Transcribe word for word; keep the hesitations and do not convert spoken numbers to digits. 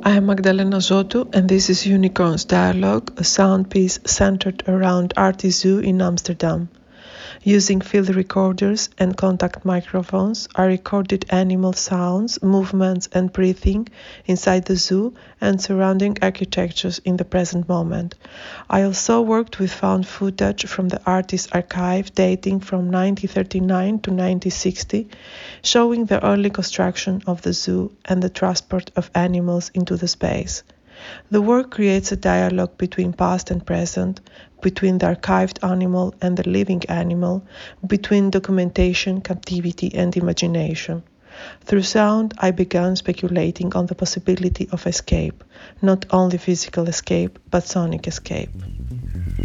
I am Magdalena Zotu, and this is Unicorns Dialogue, a sound piece centered around Artis Zoo in Amsterdam. Using field recorders and contact microphones, I recorded animal sounds, movements, and breathing inside the zoo and surrounding architectures in the present moment. I also worked with found footage from the Artis archive dating from nineteen thirty-nine to nineteen sixty, showing the early construction of the zoo and the transport of animals into the space. The work creates a dialogue between past and present, between the archived animal and the living animal, between documentation, captivity, and imagination. Through sound, I began speculating on the possibility of escape, not only physical escape, but sonic escape.